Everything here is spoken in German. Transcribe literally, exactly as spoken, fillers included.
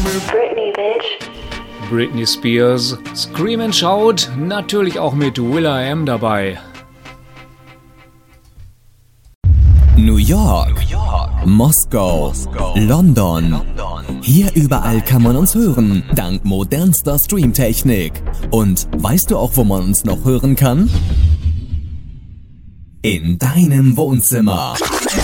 Britney, bitch. Britney Spears, Scream and Shout, natürlich auch mit will.i.am dabei. New York, New York. Moskau, Moskau. London. London. Hier überall kann man uns hören, dank modernster Streamtechnik. Und weißt du auch, wo man uns noch hören kann? In deinem Wohnzimmer.